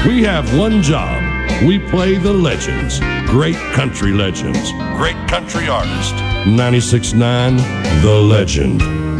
We have one job. We play the legends. Great country legends. Great country artists. 96.9 The Legend.